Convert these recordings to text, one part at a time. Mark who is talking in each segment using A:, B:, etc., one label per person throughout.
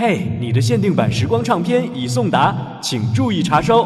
A: 嘿，你的限定版时光唱片已送达，请注意查收。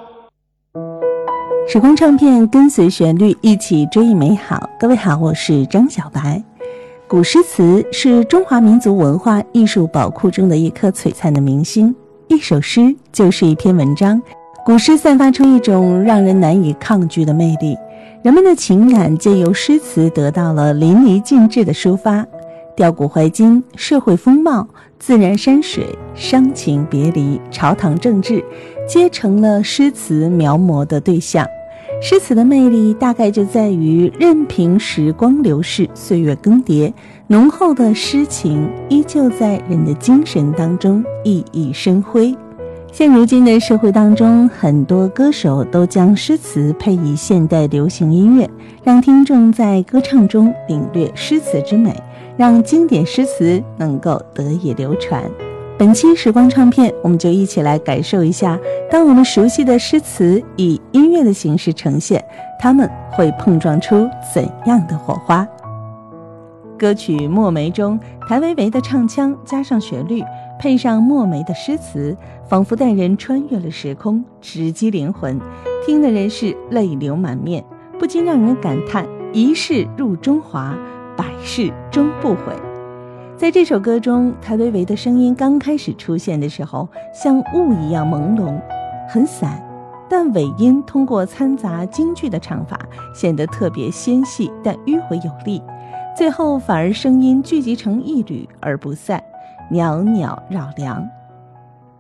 B: 时光唱片跟随旋律一起追忆美好。各位好，我是张小白。古诗词是中华民族文化艺术宝库中的一颗璀璨的明星，一首诗就是一篇文章。古诗散发出一种让人难以抗拒的魅力，人们的情感借由诗词得到了淋漓尽致的抒发，吊古怀今，社会风貌，自然山水，伤情别离，朝堂政治，皆成了诗词描摹的对象。诗词的魅力大概就在于任凭时光流逝，岁月更迭，浓厚的诗情依旧在人的精神当中熠熠生辉。现如今的社会当中，很多歌手都将诗词配以现代流行音乐，让听众在歌唱中领略诗词之美，让经典诗词能够得以流传。本期时光唱片，我们就一起来感受一下，当我们熟悉的诗词以音乐的形式呈现，它们会碰撞出怎样的火花。歌曲《墨梅》中，谭维维的唱腔加上旋律，配上墨梅的诗词，仿佛带人穿越了时空，直击灵魂，听的人是泪流满面，不禁让人感叹一世入中华，百世终不悔。在这首歌中，谭维维的声音刚开始出现的时候，像雾一样朦胧，很散，但尾音通过掺杂京剧的唱法，显得特别纤细但迂回有力，最后反而声音聚集成一缕而不散，袅袅绕梁。